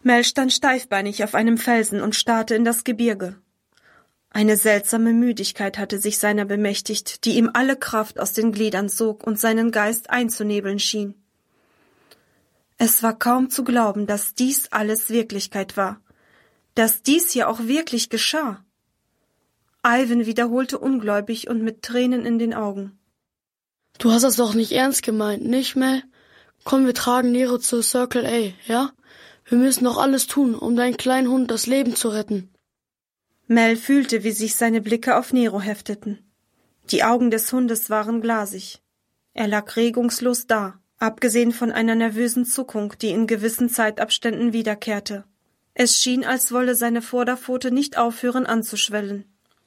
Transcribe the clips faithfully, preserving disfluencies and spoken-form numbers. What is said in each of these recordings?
Mel stand steifbeinig auf einem Felsen und starrte in das Gebirge. Eine seltsame Müdigkeit hatte sich seiner bemächtigt, die ihm alle Kraft aus den Gliedern sog und seinen Geist einzunebeln schien. Es war kaum zu glauben, dass dies alles Wirklichkeit war, dass dies hier auch wirklich geschah. Ivan wiederholte ungläubig und mit Tränen in den Augen. Du hast das doch nicht ernst gemeint, nicht, Mel? Komm, wir tragen Nero zur Circle A, ja? Wir müssen doch alles tun, um deinen kleinen Hund das Leben zu retten. Mel fühlte, wie sich seine Blicke auf Nero hefteten. Die Augen des Hundes waren glasig. Er lag regungslos da, abgesehen von einer nervösen Zuckung, die in gewissen Zeitabständen wiederkehrte. Es schien, als wolle seine Vorderpfote nicht aufhören anzuschwellen.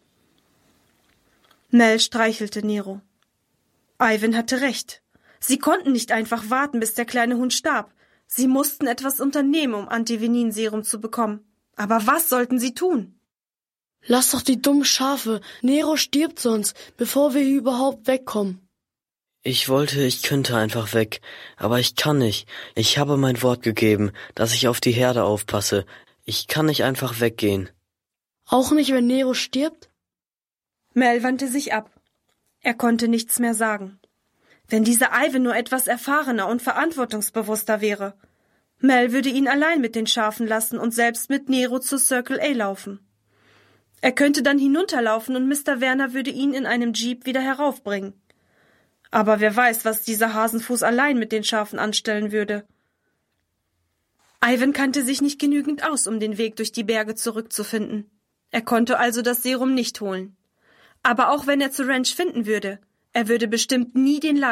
Mel streichelte Nero. Ivan hatte recht. Sie konnten nicht einfach warten, bis der kleine Hund starb. Sie mussten etwas unternehmen, um Antivenin-Serum zu bekommen. Aber was sollten sie tun? Lass doch die dummen Schafe. Nero stirbt sonst, bevor wir hier überhaupt wegkommen. Ich wollte, ich könnte einfach weg, aber ich kann nicht. Ich habe mein Wort gegeben, dass ich auf die Herde aufpasse. Ich kann nicht einfach weggehen. Auch nicht, wenn Nero stirbt? Mel wandte sich ab. Er konnte nichts mehr sagen. Wenn dieser Ivan nur etwas erfahrener und verantwortungsbewusster wäre. Mel würde ihn allein mit den Schafen lassen und selbst mit Nero zur Circle A laufen. Er könnte dann hinunterlaufen und Mister Werner würde ihn in einem Jeep wieder heraufbringen. Aber wer weiß, was dieser Hasenfuß allein mit den Schafen anstellen würde. Ivan kannte sich nicht genügend aus, um den Weg durch die Berge zurückzufinden. Er konnte also das Serum nicht holen. Aber auch wenn er zur Ranch finden würde, er würde bestimmt nie den Lager